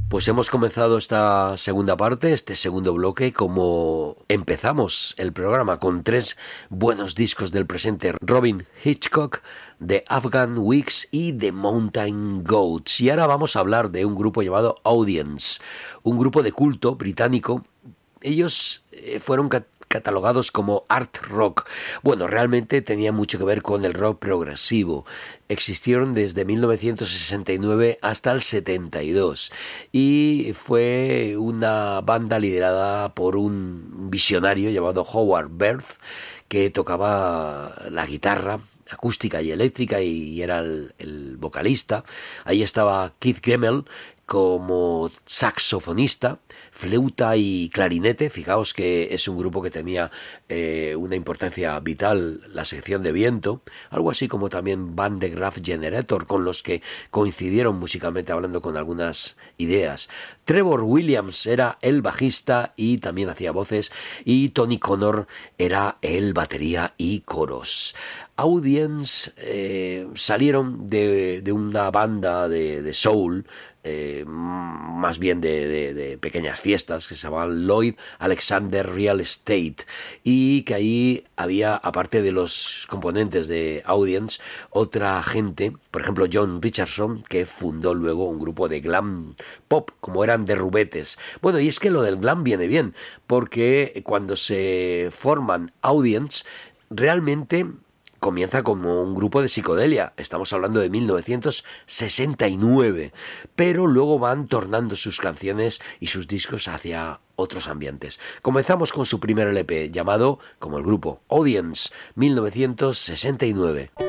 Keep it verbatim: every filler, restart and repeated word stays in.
Pues hemos comenzado esta segunda parte, este segundo bloque, como empezamos el programa, con tres buenos discos del presente: Robin Hitchcock, The Afghan Wigs y The Mountain Goats. Y ahora vamos a hablar de un grupo llamado Audience, un grupo de culto británico. Ellos eh, fueron cat catalogados como art rock. Bueno, realmente tenía mucho que ver con el rock progresivo. Existieron desde mil novecientos sesenta y nueve hasta el setenta y dos y fue una banda liderada por un visionario llamado Howard Berth, que tocaba la guitarra acústica y eléctrica y era el, el vocalista. Ahí estaba Keith Gemmell como saxofonista, flauta y clarinete. Fijaos que es un grupo que tenía eh, una importancia vital, la sección de viento, algo así como también Van de Graaff Generator, con los que coincidieron musicalmente hablando con algunas ideas. Trevor Williams era el bajista y también hacía voces, y Tony Connor era el batería y coros. Audience eh, salieron de, de una banda de, de soul, eh, más bien de, de, de pequeñas fiestas, que se llamaban Lloyd Alexander Real Estate, y que ahí había, aparte de los componentes de Audience, otra gente, por ejemplo John Richardson, que fundó luego un grupo de glam pop, como eran The Rubetes. Bueno, y es que lo del glam viene bien, porque cuando se forman Audience, realmente comienza como un grupo de psicodelia. Estamos hablando de mil novecientos sesenta y nueve, pero luego van tornando sus canciones y sus discos hacia otros ambientes. Comenzamos con su primer L P llamado, como el grupo, Audience, mil novecientos sesenta y nueve.